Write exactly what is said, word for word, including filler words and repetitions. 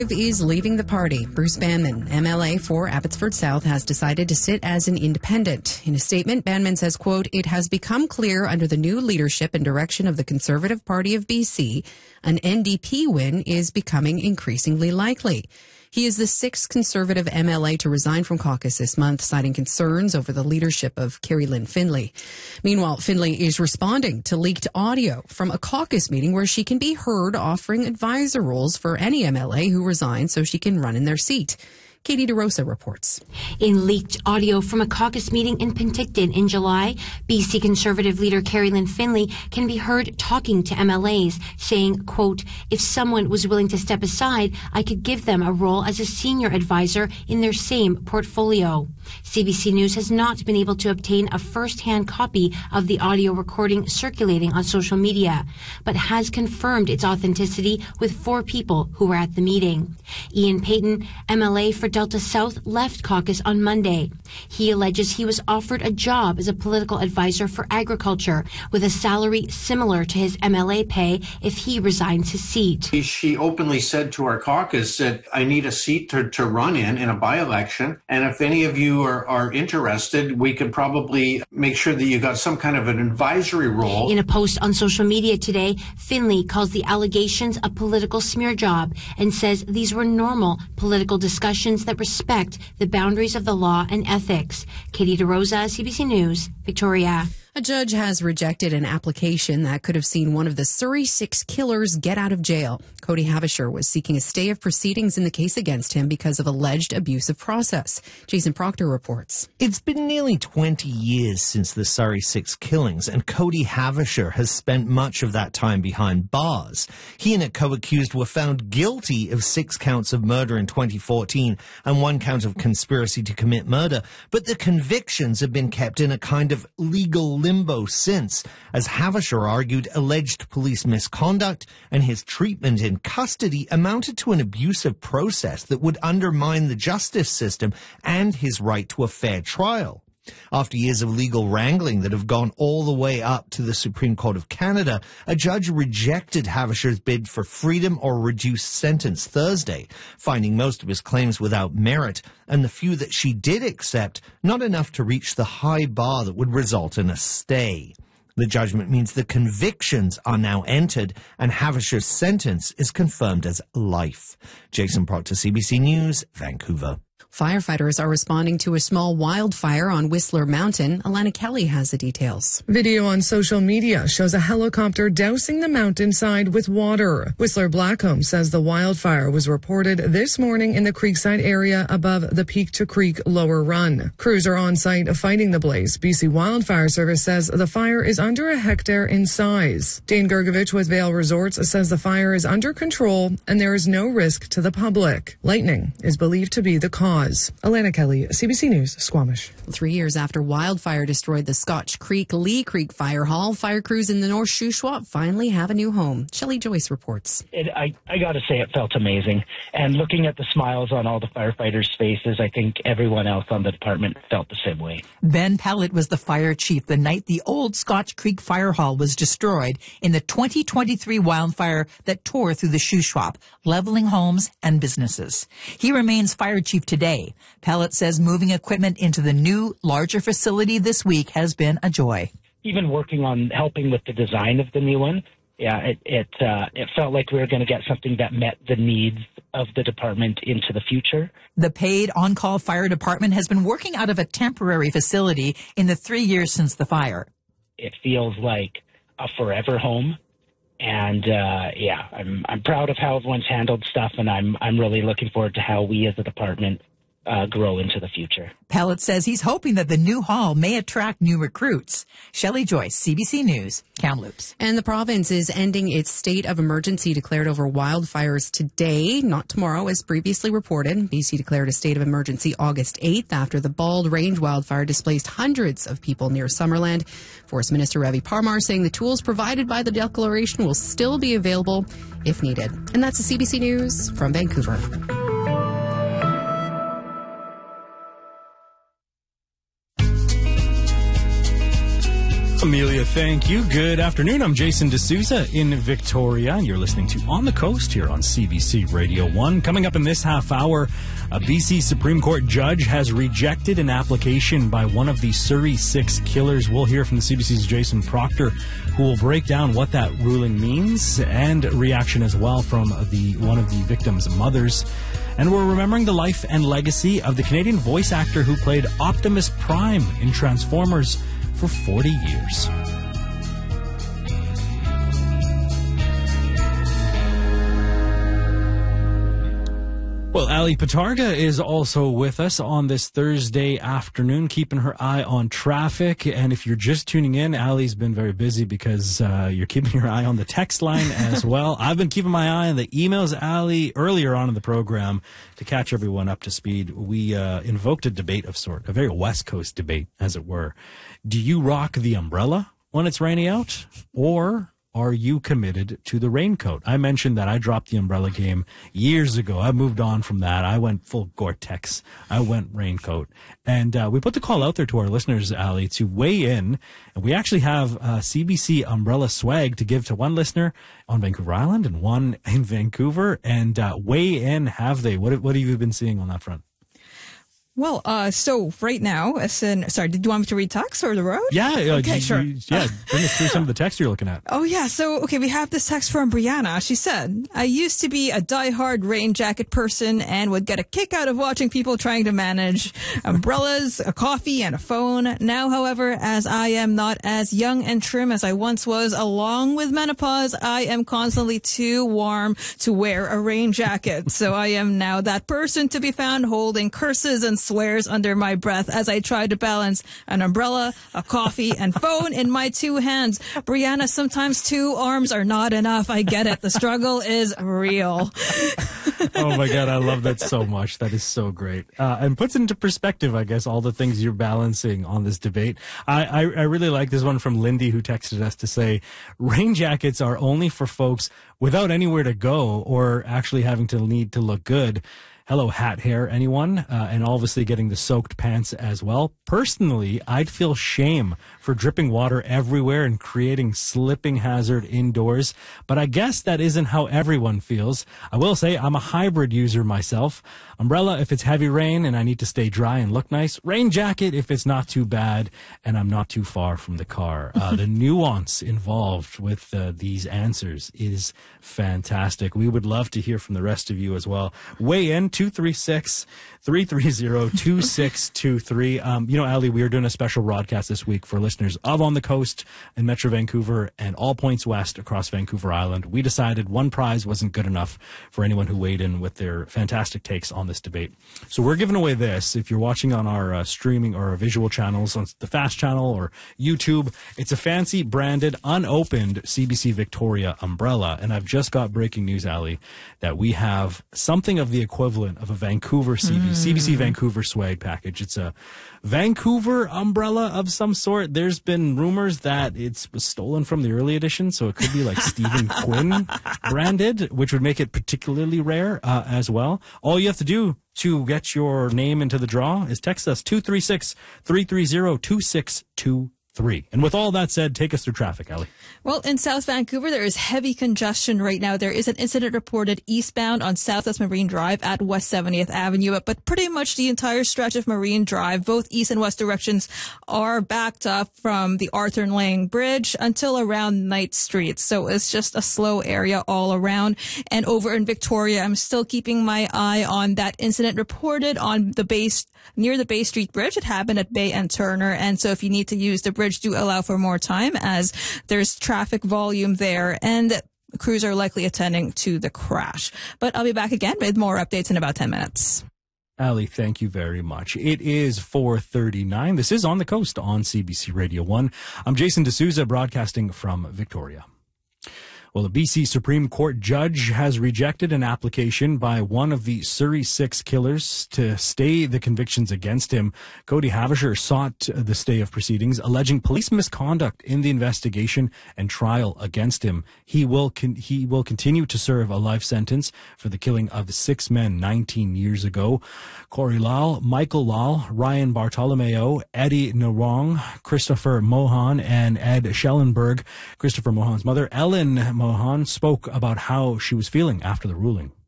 Is leaving the party. Bruce Banman, M L A for Abbotsford South, has decided to sit as an independent. In a statement, Banman says, quote, "It has become clear under the new leadership and direction of the Conservative Party of B C, an N D P win is becoming increasingly likely." He is the sixth Conservative M L A to resign from caucus this month, citing concerns over the leadership of Kerry-Lynne Findlay. Meanwhile, Findlay is responding to leaked audio from a caucus meeting where she can be heard offering advisor roles for any M L A who resigns so she can run in their seat. Katie DeRosa reports. In leaked audio from a caucus meeting in Penticton in July, B C Conservative leader Kerry-Lynne Findlay can be heard talking to M L As, saying, quote, "If someone was willing to step aside, I could give them a role as a senior advisor in their same portfolio." C B C News has not been able to obtain a first-hand copy of the audio recording circulating on social media, but has confirmed its authenticity with four people who were at the meeting. Ian Payton, M L A for Delta South, left caucus on Monday. He alleges he was offered a job as a political advisor for agriculture with a salary similar to his M L A pay if he resigns his seat. She openly said to our caucus that I need a seat to, to run in in a by-election, and if any of you are, are interested, we could probably make sure that you got some kind of an advisory role. In a post on social media today, Findlay calls the allegations a political smear job and says these were normal political discussions that respect the boundaries of the law and ethics. Katie DeRosa, C B C News, Victoria. A judge has rejected an application that could have seen one of the Surrey Six killers get out of jail. Cody Havishar was seeking a stay of proceedings in the case against him because of alleged abusive process. Jason Proctor reports. It's been nearly twenty years since the Surrey Six killings, and Cody Havishar has spent much of that time behind bars. He and a co-accused were found guilty of six counts of murder in twenty fourteen and one count of conspiracy to commit murder, but the convictions have been kept in a kind of legal limbo since, as Havishar argued alleged police misconduct and his treatment in custody amounted to an abusive process that would undermine the justice system and his right to a fair trial. After years of legal wrangling that have gone all the way up to the Supreme Court of Canada, a judge rejected Havishar's bid for freedom or reduced sentence Thursday, finding most of his claims without merit, and the few that she did accept not enough to reach the high bar that would result in a stay. The judgment means the convictions are now entered and Havishar's sentence is confirmed as life. Jason Proctor, C B C News, Vancouver. Firefighters are responding to a small wildfire on Whistler Mountain. Alana Kelly has the details. Video on social media shows a helicopter dousing the mountainside with water. Whistler Blackcomb says the wildfire was reported this morning in the Creekside area above the Peak to Creek lower run. Crews are on site fighting the blaze. B C Wildfire Service says the fire is under a hectare in size. Dane Gergovich with Vail Resorts says the fire is under control and there is no risk to the public. Lightning is believed to be the cause. Alana Kelly, C B C News, Squamish. Three years after wildfire destroyed the Scotch Creek Lee Creek Fire Hall, fire crews in the North Shuswap finally have a new home. Shelley Joyce reports. It, I, I got to say it felt amazing. And looking at the smiles on all the firefighters' faces, I think everyone else on the department felt the same way. Ben Pallett was the fire chief the night the old Scotch Creek Fire Hall was destroyed in the twenty twenty-three wildfire that tore through the Shuswap, leveling homes and businesses. He remains fire chief today. Pallett says moving equipment into the new, larger facility this week has been a joy. Even working on helping with the design of the new one, yeah, it it, uh, it felt like we were going to get something that met the needs of the department into the future. The paid on-call fire department has been working out of a temporary facility in the three years since the fire. It feels like a forever home. And, uh, yeah, I'm, I'm proud of how everyone's handled stuff, and I'm, I'm really looking forward to how we as a department uh, grow into the future. Pallett says he's hoping that the new hall may attract new recruits. Shelley Joyce, C B C News, Kamloops. And the province is ending its state of emergency declared over wildfires today, not tomorrow, as previously reported. B C declared a state of emergency August eighth after the Bald Range wildfire displaced hundreds of people near Summerland. Forest Minister Ravi Parmar saying the tools provided by the declaration will still be available if needed. And that's the C B C News from Vancouver. Amelia, thank you. Good afternoon. I'm Jason D'Souza in Victoria, and you're listening to On the Coast here on C B C Radio one. Coming up in this half hour, a B C Supreme Court judge has rejected an application by one of the Surrey Six killers. We'll hear from the C B C's Jason Proctor, who will break down what that ruling means, and reaction as well from the one of the victims' mothers. And we're remembering the life and legacy of the Canadian voice actor who played Optimus Prime in Transformers for forty years. Well, Ali Patarga is also with us on this Thursday afternoon, keeping her eye on traffic. And if you're just tuning in, Ali's been very busy because uh, you're keeping your eye on the text line as well. I've been keeping my eye on the emails, Ali, earlier on in the program to catch everyone up to speed. We uh, invoked a debate of sort, a very West Coast debate, as it were. Do you rock the umbrella when it's raining out, or are you committed to the raincoat? I mentioned that I dropped the umbrella game years ago. I moved on from that. I went full Gore-Tex. I went raincoat. And uh, we put the call out there to our listeners, Ali, to weigh in. And we actually have uh, C B C umbrella swag to give to one listener on Vancouver Island and one in Vancouver. And uh, weigh in, have they? What, what have you been seeing on that front? Well, uh, so right now, as in, sorry, did you want me to read text or the road? Yeah, uh, okay, you, sure. You, yeah, bring us through some of the text you're looking at. Oh, yeah. So, okay, we have this text from Brianna. She said, I used to be a diehard rain jacket person and would get a kick out of watching people trying to manage umbrellas, a coffee, and a phone. Now, however, as I am not as young and trim as I once was, along with menopause, I am constantly too warm to wear a rain jacket. So I am now that person to be found holding curses and swears under my breath as I try to balance an umbrella, a coffee, and phone in my two hands. Brianna, sometimes two arms are not enough. I get it. The struggle is real. Oh my God, I love that so much. That is so great. Uh, and puts into perspective, I guess, all the things you're balancing on this debate. I, I, I really like this one from Lindy, who texted us to say, rain jackets are only for folks without anywhere to go or actually having to need to look good. Hello, hat hair, anyone? Uh, and obviously getting the soaked pants as well. Personally, I'd feel shame for dripping water everywhere and creating slipping hazard indoors. But I guess that isn't how everyone feels. I will say I'm a hybrid user myself. Umbrella if it's heavy rain and I need to stay dry and look nice. Rain jacket if it's not too bad and I'm not too far from the car. Uh, the nuance involved with uh, these answers is fantastic. We would love to hear from the rest of you as well. Weigh in, two three six, three three zero, two six two three. Um, you know, Ali, we are doing a special broadcast this week for listeners of On the Coast in Metro Vancouver and all points west across Vancouver Island. We decided one prize wasn't good enough for anyone who weighed in with their fantastic takes on this debate. So we're giving away this. If you're watching on our uh, streaming or our visual channels, on the Fast Channel or YouTube, it's a fancy branded, unopened C B C Victoria umbrella. And I've just got breaking news, Ali, that we have something of the equivalent of a Vancouver C B C, mm. C B C Vancouver swag package. It's a Vancouver umbrella of some sort. There's been rumors that it was stolen from the early edition, so it could be like Stephen Quinn branded, which would make it particularly rare uh, as well. All you have to do to get your name into the draw is text us two three six, three three zero, two six two three. And with all that said, take us through traffic, Ali. Well, in South Vancouver, there is heavy congestion right now. There is an incident reported eastbound on Southwest Marine Drive at West seventieth Avenue, but pretty much the entire stretch of Marine Drive, both east and west directions, are backed up from the Arthur Lang Bridge until around Knight Street. So it's just a slow area all around. And over in Victoria, I'm still keeping my eye on that incident reported on the base near the Bay Street Bridge. It happened at Bay and Turner. And so if you need to use the bridge, do allow for more time as there's traffic volume there and crews are likely attending to the crash. But I'll be back again with more updates in about ten minutes. Ali, thank you very much. It is four thirty-nine. This is On the Coast on C B C Radio one. I'm Jason D'Souza, broadcasting from Victoria. Well, a B C Supreme Court judge has rejected an application by one of the Surrey Six killers to stay the convictions against him. Cody Havisher sought the stay of proceedings, alleging police misconduct in the investigation and trial against him. He will con- he will continue to serve a life sentence for the killing of six men nineteen years ago. Corey Lal, Michael Lal, Ryan Bartolomeo, Eddie Narong, Christopher Mohan, and Ed Schellenberg. Christopher Mohan's mother, Ellen Mohan, spoke about how she was feeling after the ruling.